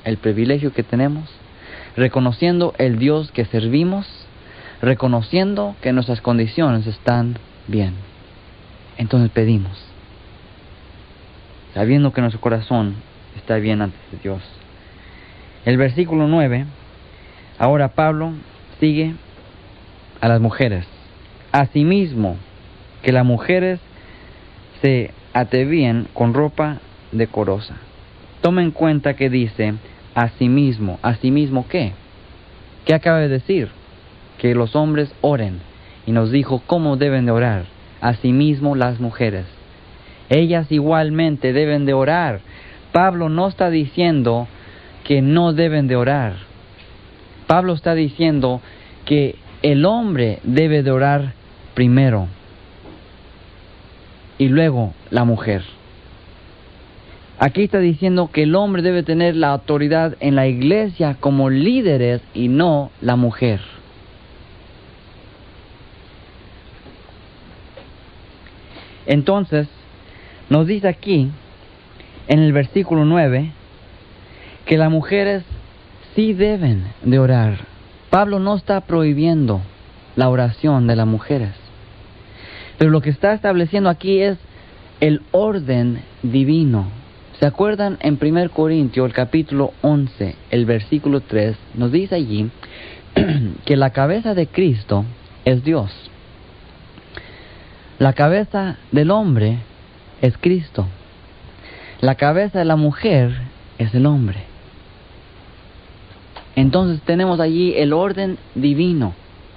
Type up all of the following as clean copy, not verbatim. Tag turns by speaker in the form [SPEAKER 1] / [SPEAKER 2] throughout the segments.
[SPEAKER 1] el privilegio que tenemos, reconociendo el Dios que servimos, reconociendo que nuestras condiciones están bien. Entonces pedimos, sabiendo que nuestro corazón está bien ante Dios. El versículo 9, ahora Pablo sigue a las mujeres. Asimismo, que las mujeres se atavíen con ropa decorosa. Toma en cuenta que dice asimismo. ¿Asimismo qué? ¿Qué acaba de decir? Que los hombres oren. Y nos dijo cómo deben de orar. Asimismo las mujeres. Ellas igualmente deben de orar. Pablo no está diciendo que no deben de orar. Pablo está diciendo que el hombre debe de orar primero y luego la mujer. Aquí está diciendo que el hombre debe tener la autoridad en la iglesia como líderes y no la mujer. Entonces, nos dice aquí, en el versículo 9, que las mujeres sí deben de orar. Pablo no está prohibiendo la oración de las mujeres, pero lo que está estableciendo aquí es el orden divino. ¿Se acuerdan en 1 Corintios, el capítulo 11, el versículo 3, nos dice allí que la cabeza de Cristo es Dios? La cabeza del hombre es Cristo. La cabeza de la mujer es el hombre. Entonces tenemos allí el orden divino.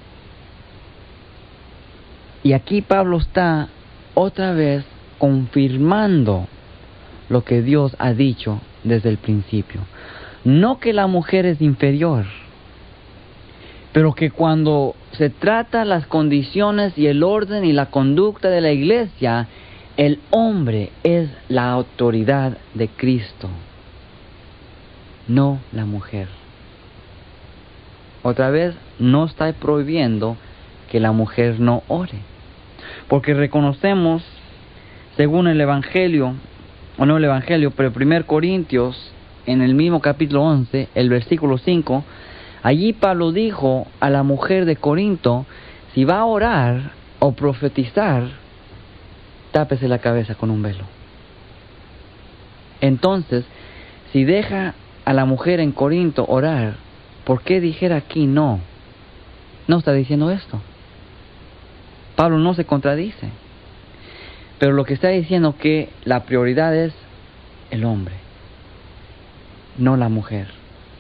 [SPEAKER 1] Y aquí Pablo está otra vez confirmando lo que Dios ha dicho desde el principio. No que la mujer es inferior, pero que cuando se trata las condiciones y el orden y la conducta de la iglesia, el hombre es la autoridad de Cristo, no la mujer. Otra vez, no está prohibiendo que la mujer no ore, porque reconocemos, según el Evangelio, o no el Evangelio, pero 1 Corintios, en el mismo capítulo 11, el versículo 5, allí Pablo dijo a la mujer de Corinto, si va a orar o profetizar, tápese la cabeza con un velo. Entonces, si deja a la mujer en Corinto orar, ¿por qué dijera aquí no? No está diciendo esto. Pablo no se contradice. Pero lo que está diciendo que la prioridad es el hombre, no la mujer.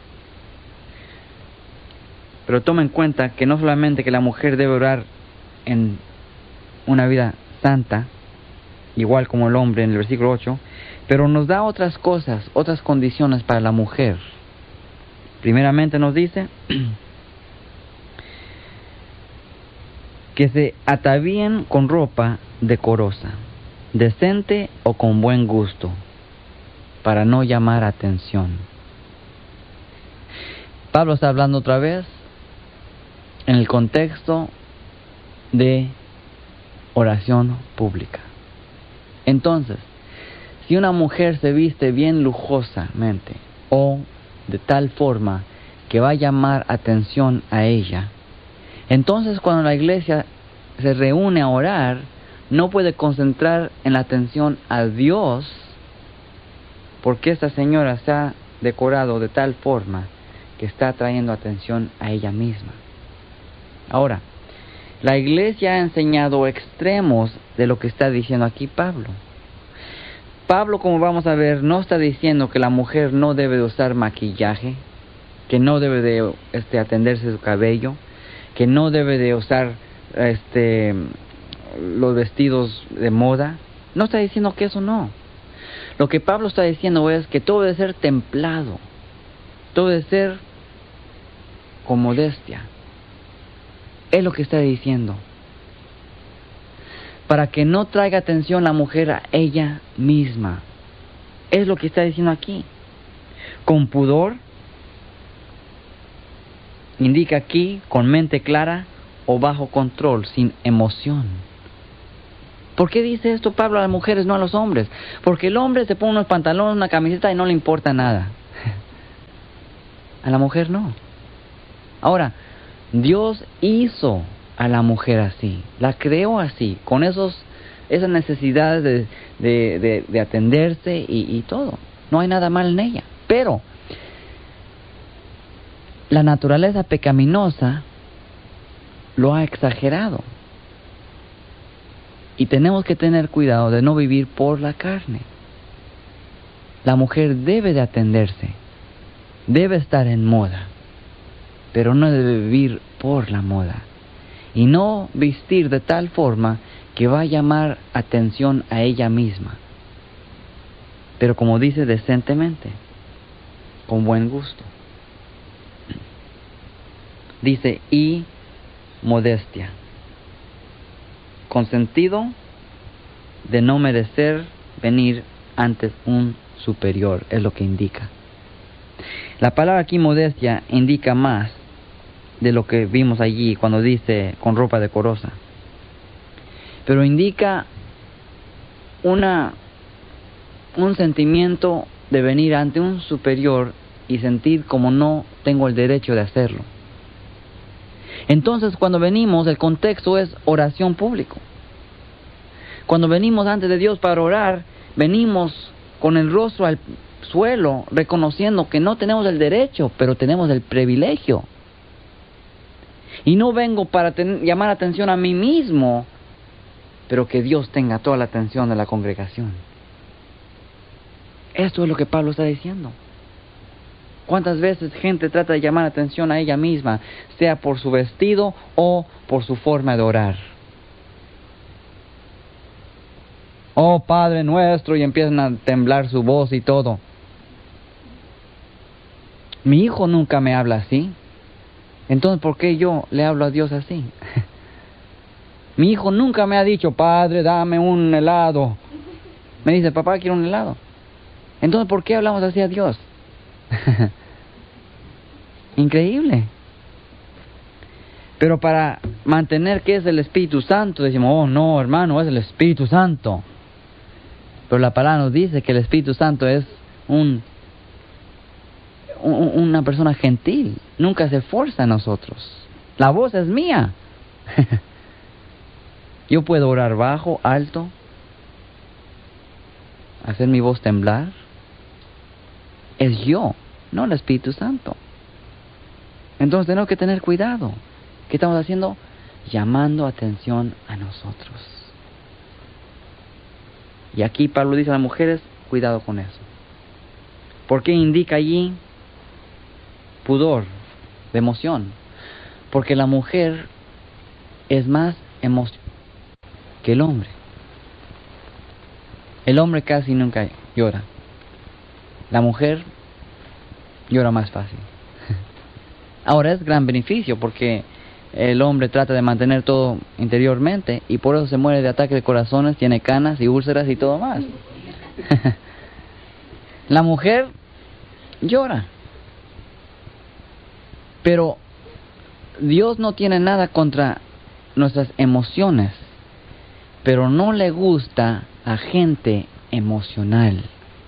[SPEAKER 1] Pero toma en cuenta que no solamente que la mujer debe orar en una vida santa, igual como el hombre en el versículo 8, pero nos da otras cosas, otras condiciones para la mujer. Primeramente nos dice que se atavíen con ropa decorosa, decente o con buen gusto, para no llamar atención. Pablo está hablando otra vez en el contexto de oración pública. Entonces, si una mujer se viste bien lujosamente o de tal forma que va a llamar atención a ella, entonces cuando la iglesia se reúne a orar, no puede concentrar en la atención a Dios, porque esta señora se ha decorado de tal forma que está trayendo atención a ella misma. Ahora, la iglesia ha enseñado extremos de lo que está diciendo aquí Pablo. Pablo, como vamos a ver, no está diciendo que la mujer no debe de usar maquillaje, que no debe de atenderse su cabello, que no debe de usar los vestidos de moda. No está diciendo que eso no. Lo que Pablo está diciendo es que todo debe ser templado, todo debe ser con modestia. Es lo que está diciendo. Para que no traiga atención la mujer a ella misma. Es lo que está diciendo aquí. Con pudor, indica aquí, con mente clara o bajo control, sin emoción. ¿Por qué dice esto Pablo a las mujeres, no a los hombres? Porque el hombre se pone unos pantalones, una camiseta y no le importa nada. A la mujer no. Ahora, Dios hizo a la mujer así, la creó así, con esas necesidades de atenderse y todo. No hay nada mal en ella. Pero la naturaleza pecaminosa lo ha exagerado. Y tenemos que tener cuidado de no vivir por la carne. La mujer debe de atenderse, debe estar en moda, pero no debe vivir por la moda. Y no vestir de tal forma que va a llamar atención a ella misma. Pero como dice, decentemente, con buen gusto. Dice, y modestia, con sentido de no merecer venir ante un superior, es lo que indica. La palabra aquí modestia indica más de lo que vimos allí cuando dice con ropa decorosa, pero indica un sentimiento de venir ante un superior y sentir como no tengo el derecho de hacerlo. Entonces, cuando venimos, el contexto es oración público. Cuando venimos ante de Dios para orar, venimos con el rostro al suelo, reconociendo que no tenemos el derecho, pero tenemos el privilegio. Y no vengo para llamar atención a mí mismo, pero que Dios tenga toda la atención de la congregación. Esto es lo que Pablo está diciendo. ¿Cuántas veces gente trata de llamar atención a ella misma, sea por su vestido o por su forma de orar? Oh, Padre nuestro, y empiezan a temblar su voz y todo. Mi hijo nunca me habla así. Entonces, ¿por qué yo le hablo a Dios así? Mi hijo nunca me ha dicho, Padre, dame un helado. Me dice, papá, quiero un helado. Entonces, ¿por qué hablamos así a Dios? Increíble. Pero para mantener que es el Espíritu Santo, decimos, oh no, hermano, es el Espíritu Santo. Pero la palabra nos dice que el Espíritu Santo es una persona gentil, nunca se esfuerza a nosotros. La voz es mía. Yo puedo orar bajo, alto, hacer mi voz temblar. Es yo, no el Espíritu Santo. Entonces tenemos que tener cuidado. ¿Qué estamos haciendo? Llamando atención a nosotros. Y aquí Pablo dice a las mujeres, cuidado con eso. ¿Por qué indica allí pudor, de emoción? Porque la mujer es más emocional que el hombre. El hombre casi nunca llora. La mujer llora más fácil. Ahora es gran beneficio porque el hombre trata de mantener todo interiormente y por eso se muere de ataque de corazones, tiene canas y úlceras y todo más. La mujer llora. Pero Dios no tiene nada contra nuestras emociones, pero no le gusta a gente emocional.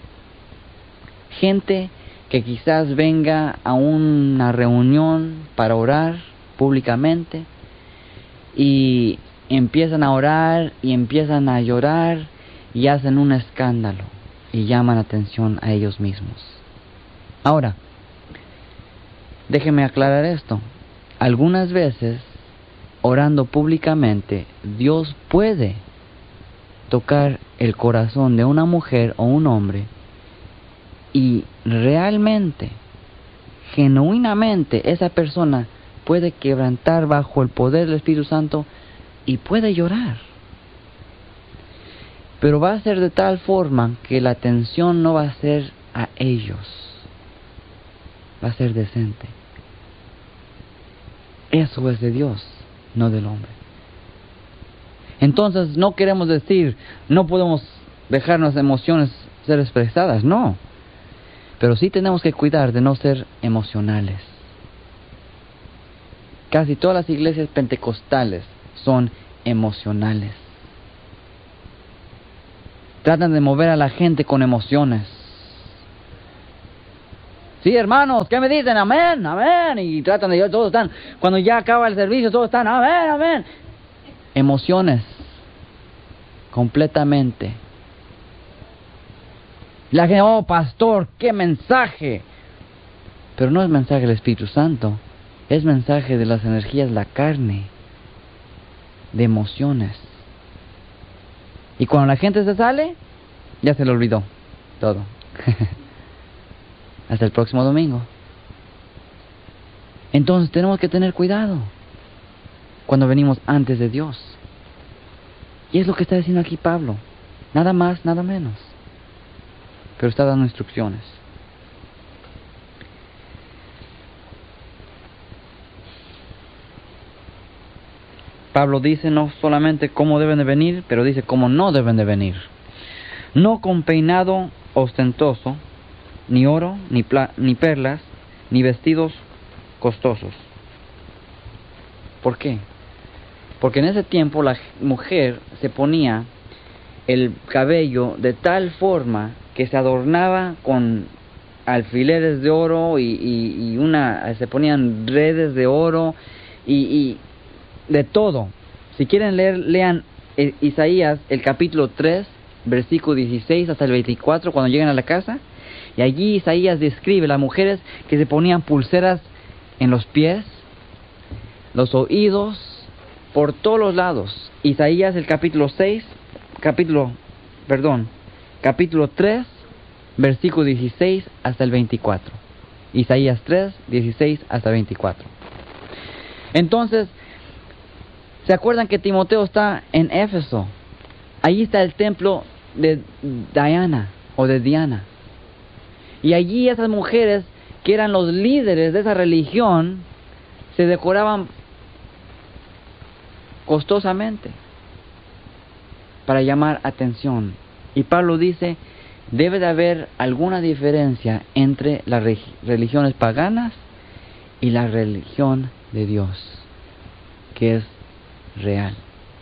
[SPEAKER 1] Gente que quizás venga a una reunión para orar públicamente y empiezan a orar y empiezan a llorar y hacen un escándalo y llaman atención a ellos mismos. Ahora, déjeme aclarar esto. Algunas veces, orando públicamente, Dios puede tocar el corazón de una mujer o un hombre y realmente, genuinamente, esa persona puede quebrantar bajo el poder del Espíritu Santo y puede llorar. Pero va a ser de tal forma que la atención no va a ser a ellos, va a ser decente. Eso es de Dios, no del hombre. Entonces no queremos decir, no podemos dejar nuestras emociones ser expresadas, no. Pero sí tenemos que cuidar de no ser emocionales. Casi todas las iglesias pentecostales son emocionales. Tratan de mover a la gente con emociones. Sí, hermanos, ¿qué me dicen? Amén, amén. Y tratan de llorar, todos están, cuando ya acaba el servicio, todos están, amén, amén. Emociones, completamente. La gente, oh, pastor, qué mensaje. Pero no es mensaje del Espíritu Santo, es mensaje de las energías de la carne, de emociones. Y cuando la gente se sale, ya se le olvidó todo. Hasta el próximo domingo. Entonces tenemos que tener cuidado cuando venimos antes de Dios. Y es lo que está diciendo aquí Pablo. Nada más, nada menos. Pero está dando instrucciones. Pablo dice no solamente cómo deben de venir, pero dice cómo no deben de venir. No con peinado ostentoso, ni oro, ni perlas, ni vestidos costosos. ¿Por qué? Porque en ese tiempo la mujer se ponía el cabello de tal forma que se adornaba con alfileres de oro y se ponían redes de oro y de todo. Si quieren leer, lean Isaías el capítulo 3, versículo 16 hasta el 24 cuando lleguen a la casa. Y allí Isaías describe las mujeres que se ponían pulseras en los pies, los oídos, por todos los lados. Isaías el capítulo 3, versículo 16 hasta el 24. Isaías 3, 16 hasta 24. Entonces, ¿se acuerdan que Timoteo está en Éfeso? Allí está el templo de Diana o de Diana. Y allí esas mujeres que eran los líderes de esa religión se decoraban costosamente para llamar atención. Y Pablo dice, debe de haber alguna diferencia entre las religiones paganas y la religión de Dios, que es real.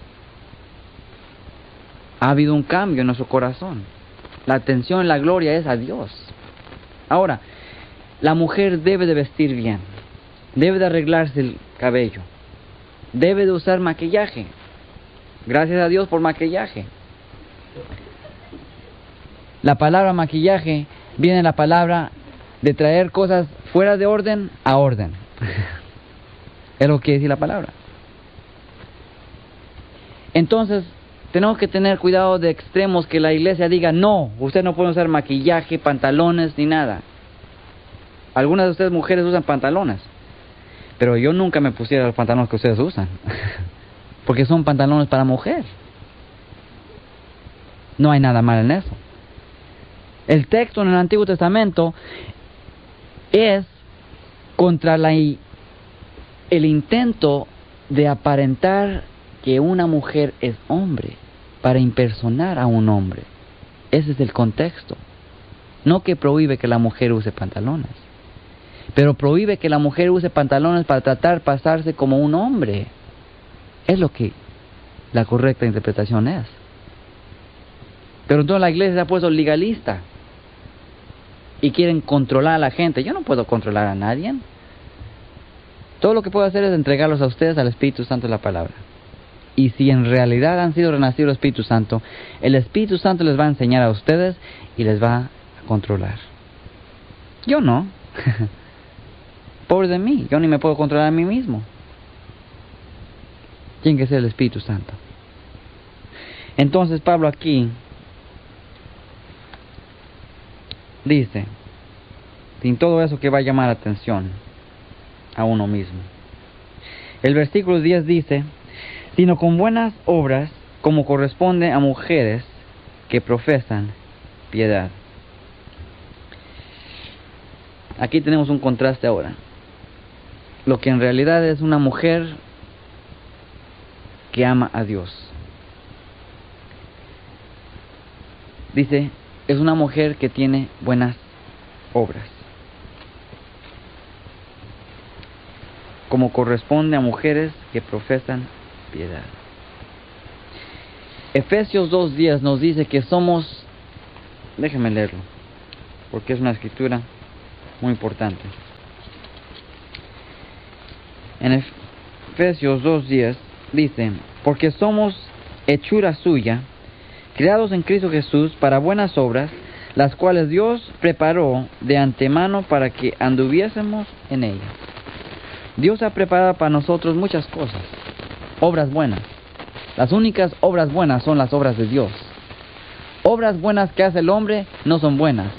[SPEAKER 1] Ha habido un cambio en nuestro corazón. La atención, la gloria es a Dios. Ahora, la mujer debe de vestir bien, debe de arreglarse el cabello, debe de usar maquillaje. Gracias a Dios por maquillaje. La palabra maquillaje viene de la palabra de traer cosas fuera de orden a orden. Es lo que dice la palabra. Entonces, tenemos que tener cuidado de extremos que la iglesia diga, no, usted no puede usar maquillaje, pantalones, ni nada. Algunas de ustedes mujeres usan pantalones, pero yo nunca me pusiera los pantalones que ustedes usan, porque son pantalones para mujer. No hay nada mal en eso. El texto en el Antiguo Testamento es contra el intento de aparentar que una mujer es hombre para impersonar a un hombre. Ese es el contexto. No que prohíbe que la mujer use pantalones, pero prohíbe que la mujer use pantalones para tratar de pasarse como un hombre. Es lo que la correcta interpretación es. Pero entonces la iglesia se ha puesto legalista y quieren controlar a la gente. Yo no puedo controlar a nadie. Todo lo que puedo hacer es entregarlos a ustedes al Espíritu Santo de la palabra. Y si en realidad han sido renacidos del Espíritu Santo, el Espíritu Santo les va a enseñar a ustedes y les va a controlar. Yo no. Pobre de mí, yo ni me puedo controlar a mí mismo. Tiene que ser el Espíritu Santo. Entonces Pablo aquí dice, sin todo eso que va a llamar atención a uno mismo. El versículo 10 dice, sino con buenas obras como corresponde a mujeres que profesan piedad. Aquí tenemos un contraste ahora. Lo que en realidad es una mujer que ama a Dios. Dice, es una mujer que tiene buenas obras. Como corresponde a mujeres que profesan piedad. Efesios 2:10 nos dice que somos, déjenme leerlo, porque es una escritura muy importante. En Efesios 2:10 dice: porque somos hechura suya, creados en Cristo Jesús para buenas obras, las cuales Dios preparó de antemano para que anduviésemos en ellas. Dios ha preparado para nosotros muchas cosas, obras buenas. Las únicas obras buenas son las obras de Dios. Obras buenas que hace el hombre no son buenas,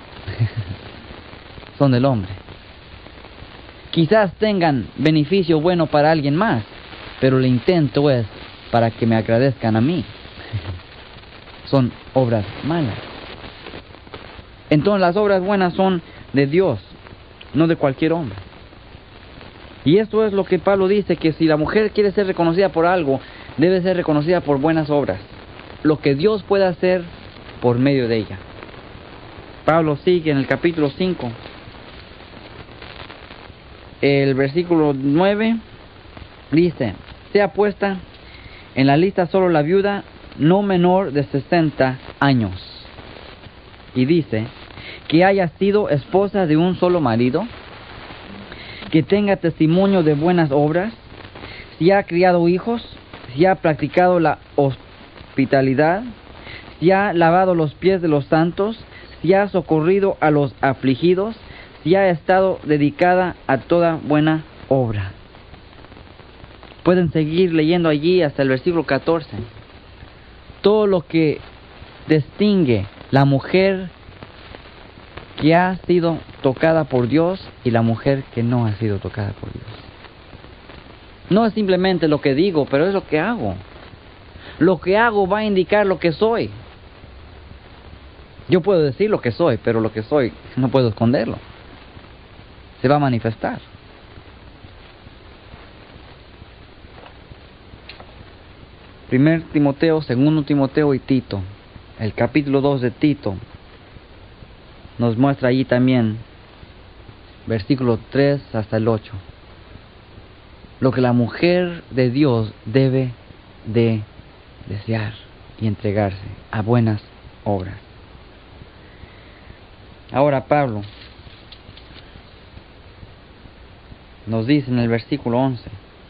[SPEAKER 1] son del hombre. Quizás tengan beneficio bueno para alguien más, pero el intento es para que me agradezcan a mí. Son obras malas. Entonces las obras buenas son de Dios, no de cualquier hombre. Y esto es lo que Pablo dice, que si la mujer quiere ser reconocida por algo, debe ser reconocida por buenas obras, lo que Dios puede hacer por medio de ella. Pablo sigue en el capítulo 5, el versículo 9, dice: sea puesta en la lista solo la viuda no menor de 60 años. Y dice: que haya sido esposa de un solo marido, que tenga testimonio de buenas obras, si ha criado hijos, si ha practicado la hospitalidad, si ha lavado los pies de los santos, si ha socorrido a los afligidos, si ha estado dedicada a toda buena obra. Pueden seguir leyendo allí hasta el versículo 14. Todo lo que distingue la mujer que ha sido tocada por Dios y la mujer que no ha sido tocada por Dios. No es simplemente lo que digo, pero es lo que hago. Lo que hago va a indicar lo que soy. Yo puedo decir lo que soy, pero lo que soy no puedo esconderlo. Se va a manifestar. Primer Timoteo, segundo Timoteo y Tito. El capítulo 2 de Tito nos muestra allí también, versículo 3 hasta el 8, lo que la mujer de Dios debe de desear y entregarse a buenas obras. Ahora Pablo nos dice en el versículo 11: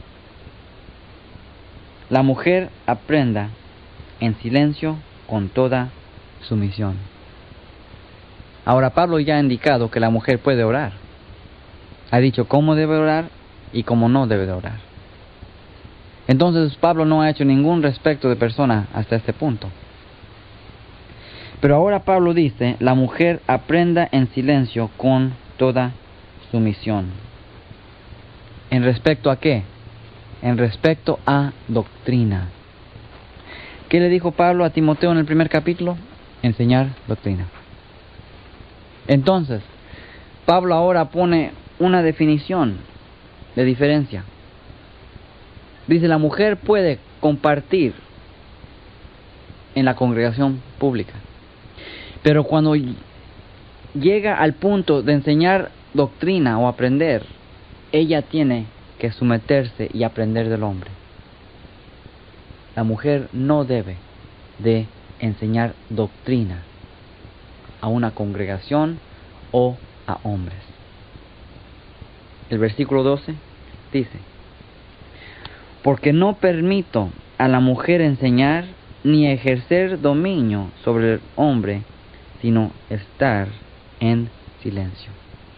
[SPEAKER 1] la mujer aprenda en silencio con toda sumisión. Ahora Pablo ya ha indicado que la mujer puede orar. Ha dicho cómo debe orar y cómo no debe de orar. Entonces Pablo no ha hecho ningún respecto de persona hasta este punto. Pero ahora Pablo dice: la mujer aprenda en silencio con toda sumisión. ¿En respecto a qué? En respecto a doctrina. ¿Qué le dijo Pablo a Timoteo en el primer capítulo? Enseñar doctrina. Entonces, Pablo ahora pone una definición de diferencia. Dice: la mujer puede compartir en la congregación pública, pero cuando llega al punto de enseñar doctrina o aprender, ella tiene que someterse y aprender del hombre. La mujer no debe de enseñar doctrina a una congregación o a hombres. El versículo 12 dice: porque no permito a la mujer enseñar ni ejercer dominio sobre el hombre, sino estar en silencio.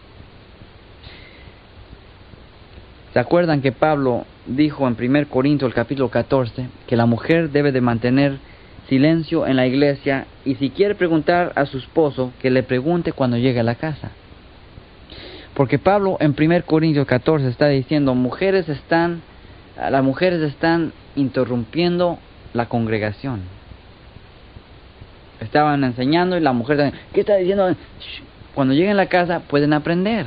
[SPEAKER 1] ¿Se acuerdan que Pablo dijo en 1 Corintios el capítulo 14 que la mujer debe de mantener silencio en la iglesia, y si quiere preguntar a su esposo, que le pregunte cuando llegue a la casa? Porque Pablo en 1 Corintios 14 está diciendo: las mujeres están interrumpiendo la congregación. Estaban enseñando y la mujer, ¿qué está diciendo? Cuando lleguen a la casa pueden aprender.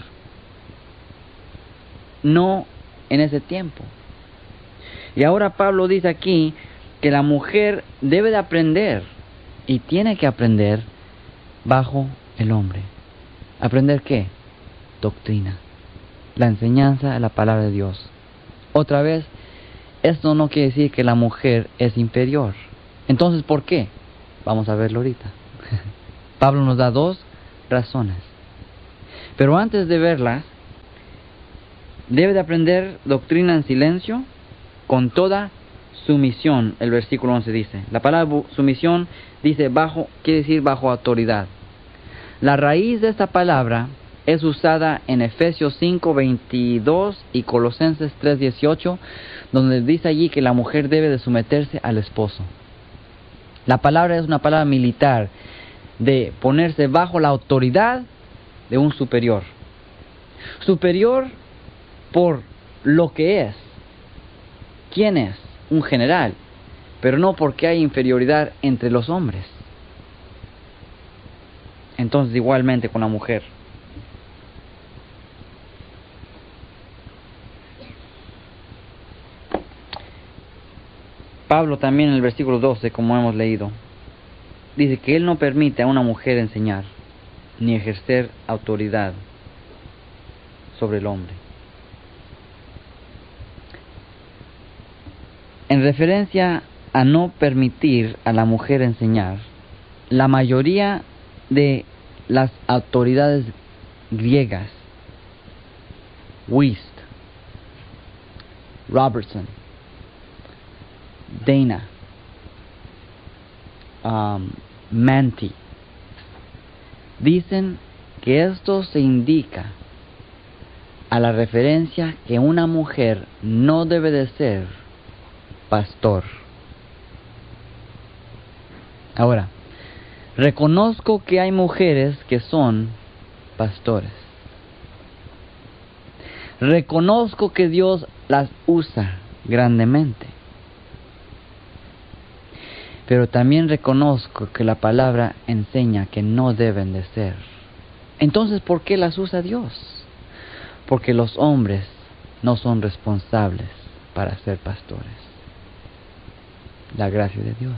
[SPEAKER 1] No en ese tiempo. Y ahora Pablo dice aquí que la mujer debe de aprender, y tiene que aprender bajo el hombre. ¿Aprender qué? Doctrina, la enseñanza de la palabra de Dios. Otra vez, esto no quiere decir que la mujer es inferior. Entonces, ¿por qué? Vamos a verlo ahorita. Pablo nos da dos razones. Pero antes de verlas, debe de aprender doctrina en silencio, con toda sumisión. El versículo 11 dice. La palabra sumisión dice bajo, quiere decir bajo autoridad. La raíz de esta palabra es usada en Efesios 5:22 y Colosenses 3:18, donde dice allí que la mujer debe de someterse al esposo. La palabra es una palabra militar, de ponerse bajo la autoridad de un superior. Superior por lo que es. ¿Quién es? Un general, pero no porque hay inferioridad entre los hombres. Entonces, igualmente con la mujer. Pablo también en el versículo 12, como hemos leído, dice que él no permite a una mujer enseñar ni ejercer autoridad sobre el hombre. En referencia a no permitir a la mujer enseñar, la mayoría de las autoridades griegas, Wuest, Robertson, Dana, Manti, dicen que esto se indica a la referencia que una mujer no debe de ser pastor. Ahora, reconozco que hay mujeres que son pastores. Reconozco que Dios las usa grandemente. Pero también reconozco que la palabra enseña que no deben de ser. Entonces, ¿por qué las usa Dios? Porque los hombres no son responsables para ser pastores. La gracia de Dios.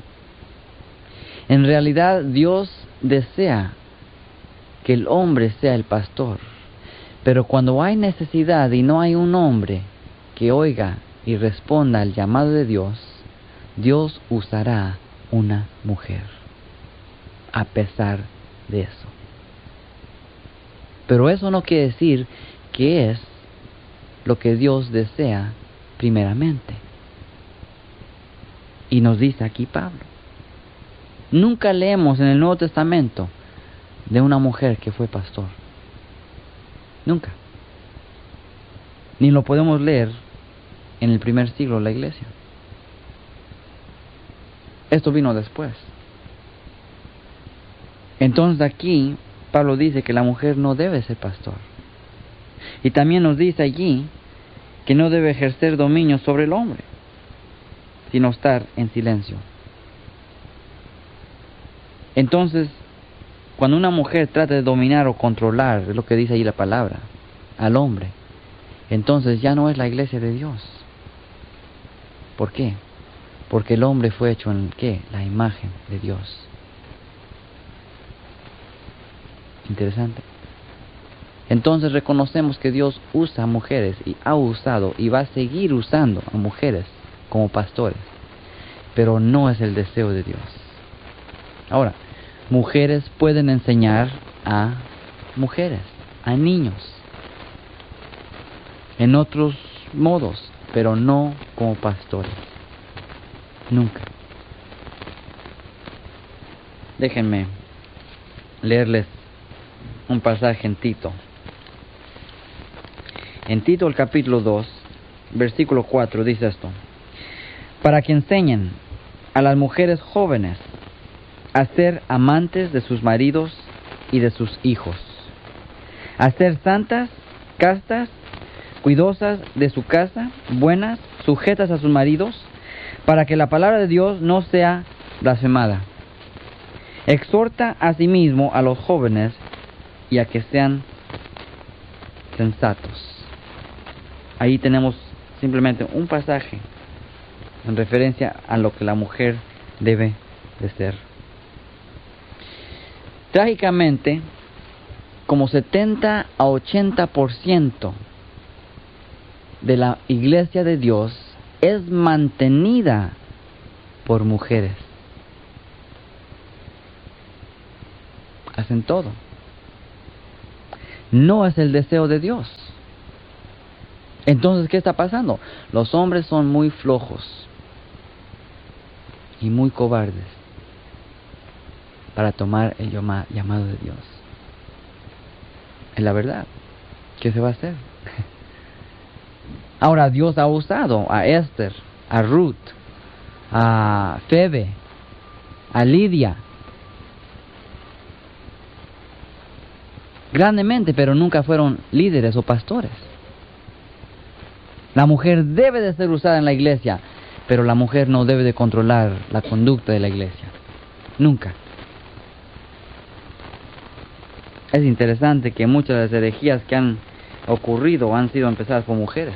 [SPEAKER 1] En realidad, Dios desea que el hombre sea el pastor. Pero cuando hay necesidad y no hay un hombre que oiga y responda al llamado de Dios, Dios usará una mujer, a pesar de eso. Pero eso no quiere decir que es lo que Dios desea primeramente. Y nos dice aquí Pablo. Nunca leemos en el Nuevo Testamento de una mujer que fue pastor. Nunca. Ni lo podemos leer en el primer siglo de la iglesia. Esto vino después. Entonces aquí Pablo dice que la mujer no debe ser pastor. Y también nos dice allí que no debe ejercer dominio sobre el hombre, sino estar en silencio. Entonces, cuando una mujer trata de dominar o controlar, es lo que dice ahí la palabra, al hombre, entonces ya no es la iglesia de Dios. ¿Por qué? Porque el hombre fue hecho en ¿qué? La imagen de Dios. Interesante. Entonces reconocemos que Dios usa a mujeres y ha usado y va a seguir usando a mujeres como pastores, pero no es el deseo de Dios. Ahora, mujeres pueden enseñar a mujeres, a niños, en otros modos, pero no como pastores. Nunca. Déjenme leerles un pasaje en Tito. En Tito el capítulo 2, versículo 4 dice esto: para que enseñen a las mujeres jóvenes a ser amantes de sus maridos y de sus hijos, a ser santas, castas, cuidosas de su casa, buenas, sujetas a sus maridos, para que la palabra de Dios no sea blasfemada. Exhorta asimismo a los jóvenes y a que sean sensatos. Ahí tenemos simplemente un pasaje en referencia a lo que la mujer debe de ser. Trágicamente, como 70 a 80% de la iglesia de Dios es mantenida por mujeres. Hacen todo. no es el deseo de Dios. Entonces, ¿qué está pasando? Los hombres son muy flojos y muy cobardes para tomar el llamado de Dios. Es la verdad. ¿Qué se va a hacer? Ahora Dios ha usado a Esther, a Ruth, a Febe, a Lidia, grandemente, pero nunca fueron líderes o pastores. La mujer debe de ser usada en la iglesia, pero la mujer no debe de controlar la conducta de la iglesia. Nunca. Es interesante que muchas de las herejías que han ocurrido han sido empezadas por mujeres.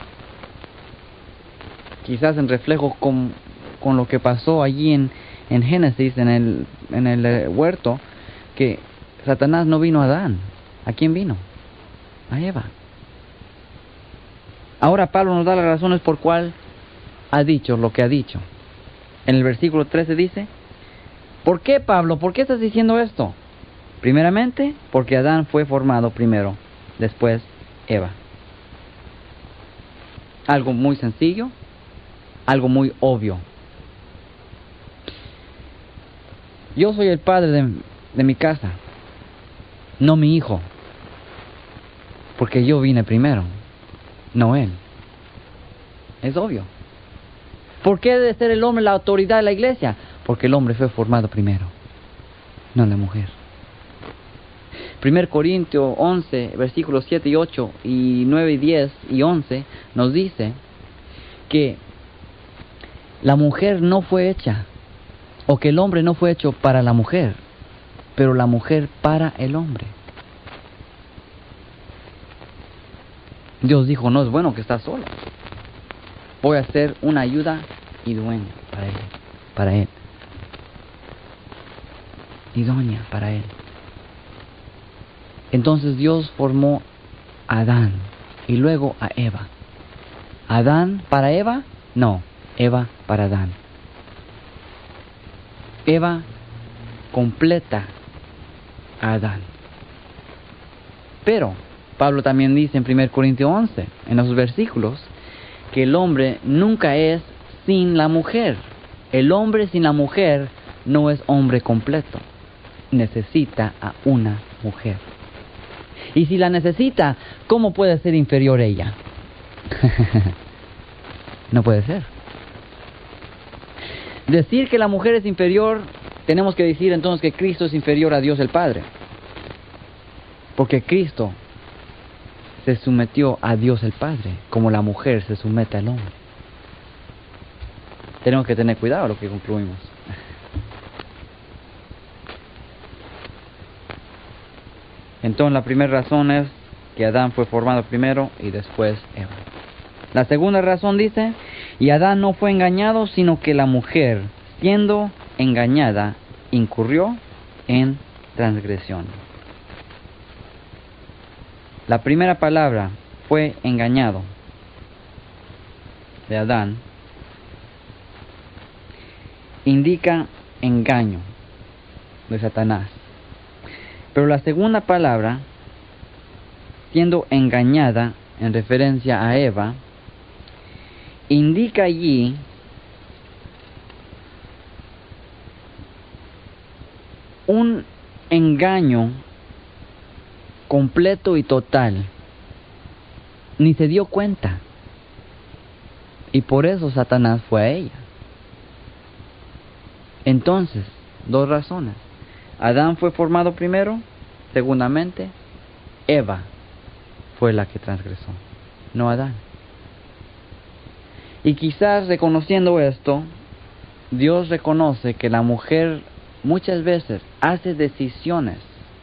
[SPEAKER 1] Quizás en reflejo con lo que pasó allí en Génesis, en el huerto, que Satanás no vino a Adán. ¿A quién vino? A Eva. Ahora Pablo nos da las razones por cuál ha dicho lo que ha dicho. En el versículo 13 dice, ¿por qué, Pablo? ¿Por qué estás diciendo esto? Primeramente, porque Adán fue formado primero, después Eva. Algo muy sencillo, algo muy obvio. Yo soy el padre de mi casa, no mi hijo, porque yo vine primero, no él. Es obvio. ¿Por qué debe ser el hombre la autoridad de la iglesia? Porque el hombre fue formado primero, no la mujer. 1 Corintios 11, versículos 7 y 8, y 9 y 10 y 11, nos dice que la mujer no fue hecha, o que el hombre no fue hecho para la mujer, pero la mujer para el hombre. Dios dijo, no es bueno que estás solo. Voy a ser una ayuda idónea para él. Idónea para él. Entonces Dios formó a Adán y luego a Eva. ¿Adán para Eva? No, Eva para Adán. Eva completa a Adán. Pero Pablo también dice en 1 Corintios 11, en esos versículos, que el hombre nunca es sin la mujer. El hombre sin la mujer no es hombre completo. Necesita a una mujer. Y si la necesita, ¿cómo puede ser inferior ella? No puede ser. Decir que la mujer es inferior, tenemos que decir entonces que Cristo es inferior a Dios el Padre. Porque Cristo se sometió a Dios el Padre, como la mujer se somete al hombre. Tenemos que tener cuidado a lo que concluimos. Entonces la primera razón es que Adán fue formado primero y después Eva. La segunda razón dice, y Adán no fue engañado, sino que la mujer, siendo engañada, incurrió en transgresión. La primera palabra, fue engañado, de Adán, indica engaño de Satanás. Pero la segunda palabra, siendo engañada, en referencia a Eva, indica allí un engaño completo y total. Ni se dio cuenta. Y por eso Satanás fue a ella. Entonces, dos razones. Adán fue formado primero. Segundamente, Eva fue la que transgresó, no Adán. Y quizás reconociendo esto, Dios reconoce que la mujer muchas veces hace decisiones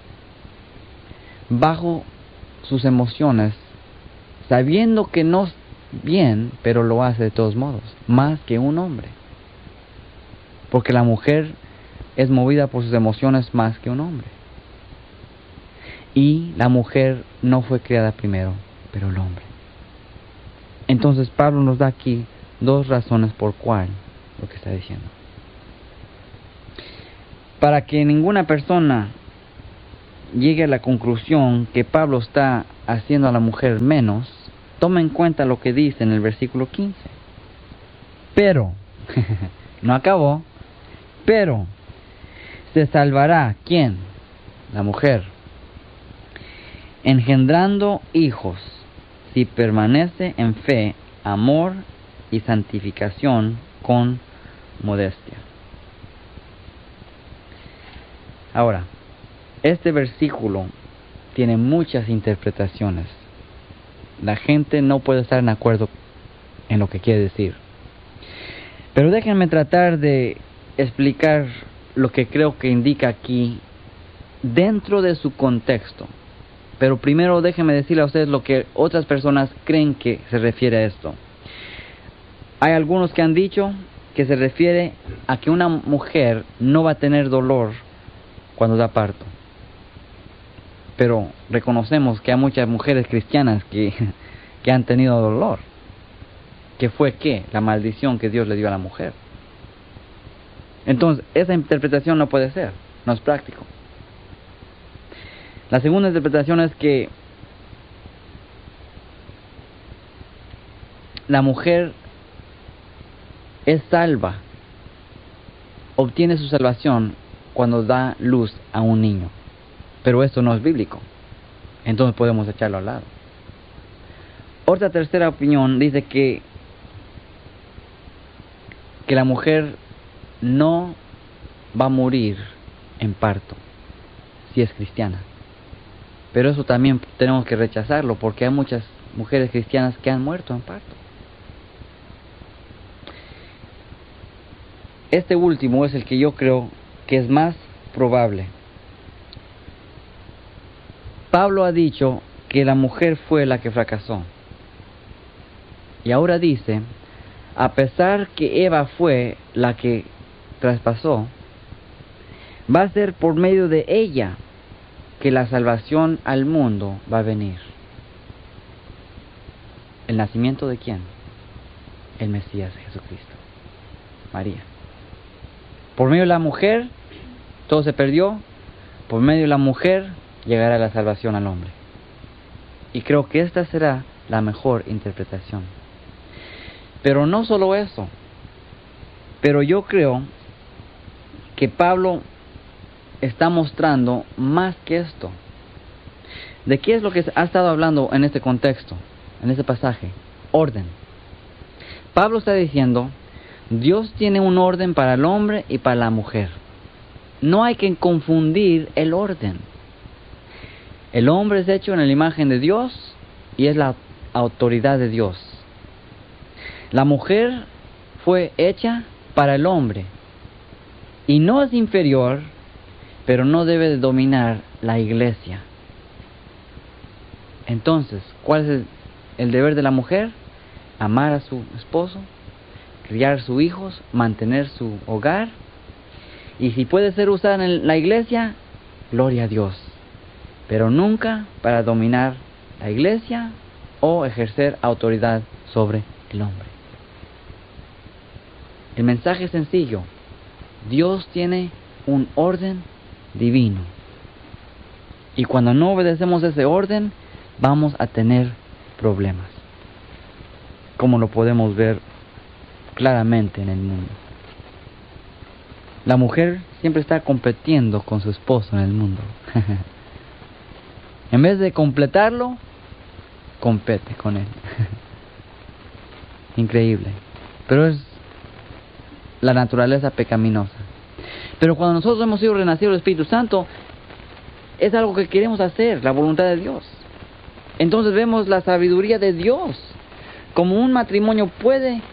[SPEAKER 1] bajo sus emociones, sabiendo que no es bien, pero lo hace de todos modos, más que un hombre. Porque la mujer es movida por sus emociones más que un hombre. Y la mujer no fue creada primero, pero el hombre. Entonces Pablo nos da aquí dos razones por cuál lo que está diciendo. Para que ninguna persona llegue a la conclusión que Pablo está haciendo a la mujer menos, toma en cuenta lo que dice en el versículo 15. Pero, no acabó, pero se salvará, ¿quién? La mujer, engendrando hijos, si permanece en fe, amor y santificación con modestia. Ahora, este versículo tiene muchas interpretaciones. La gente no puede estar en acuerdo en lo que quiere decir. Pero déjenme tratar de explicar lo que creo que indica aquí dentro de su contexto. Pero primero déjenme decirle a ustedes lo que otras personas creen que se refiere a esto. Hay algunos que han dicho que se refiere a que una mujer no va a tener dolor cuando da parto. Pero reconocemos que hay muchas mujeres cristianas que han tenido dolor. ¿Qué fue qué? La maldición que Dios le dio a la mujer. Entonces, esa interpretación no puede ser, no es práctico. La segunda interpretación es que la mujer es salva, obtiene su salvación cuando da luz a un niño. Pero esto no es bíblico, entonces podemos echarlo al lado. Otra tercera opinión dice que la mujer no va a morir en parto si es cristiana. Pero eso también tenemos que rechazarlo, porque hay muchas mujeres cristianas que han muerto en parto. Este último es el que yo creo que es más probable. Pablo ha dicho que la mujer fue la que fracasó. Y ahora dice, a pesar que Eva fue la que traspasó, va a ser por medio de ella que la salvación al mundo va a venir. ¿El nacimiento de quién? El Mesías Jesucristo. María. Por medio de la mujer, todo se perdió. Por medio de la mujer, llegará la salvación al hombre. Y creo que esta será la mejor interpretación. Pero no solo eso. Pero yo creo que Pablo está mostrando más que esto. ¿De qué es lo que ha estado hablando en este contexto, en este pasaje? Orden. Pablo está diciendo, Dios tiene un orden para el hombre y para la mujer. No hay que confundir el orden. El hombre es hecho en la imagen de Dios y es la autoridad de Dios. La mujer fue hecha para el hombre y no es inferior, pero no debe de dominar la iglesia. Entonces, ¿cuál es el deber de la mujer? Amar a su esposo, criar sus hijos, mantener su hogar, y si puede ser usada en la iglesia, gloria a Dios, pero nunca para dominar la iglesia o ejercer autoridad sobre el hombre. El mensaje es sencillo. Dios tiene un orden divino. Y cuando no obedecemos ese orden, vamos a tener problemas. Como lo podemos ver claramente en el mundo. La mujer siempre está compitiendo con su esposo en el mundo. En vez de completarlo, compete con él. Increíble. Pero es la naturaleza pecaminosa. Pero cuando nosotros hemos sido renacidos del Espíritu Santo, es algo que queremos hacer, la voluntad de Dios. Entonces vemos la sabiduría de Dios. Como un matrimonio puede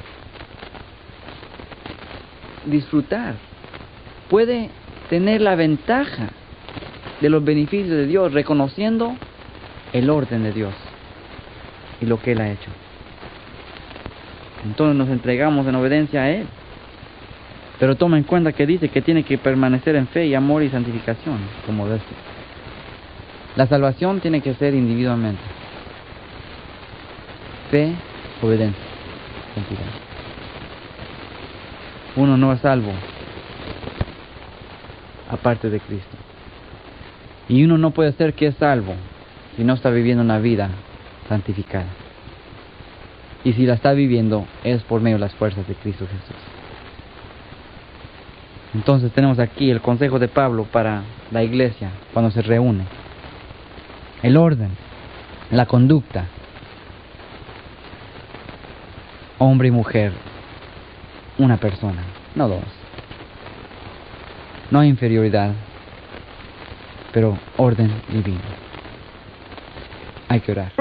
[SPEAKER 1] disfrutar, puede tener la ventaja de los beneficios de Dios, reconociendo el orden de Dios y lo que Él ha hecho. Entonces nos entregamos en obediencia a Él. Pero toma en cuenta que dice que tiene que permanecer en fe y amor y santificación, como de esto. La salvación tiene que ser individualmente. Fe, obediencia, santidad. Uno no es salvo aparte de Cristo. Y uno no puede ser que es salvo si no está viviendo una vida santificada. Y si la está viviendo es por medio de las fuerzas de Cristo Jesús. Entonces tenemos aquí el consejo de Pablo para la iglesia cuando se reúne. El orden, la conducta. Hombre y mujer, una persona, no dos. No hay inferioridad, pero orden divino. Hay que orar.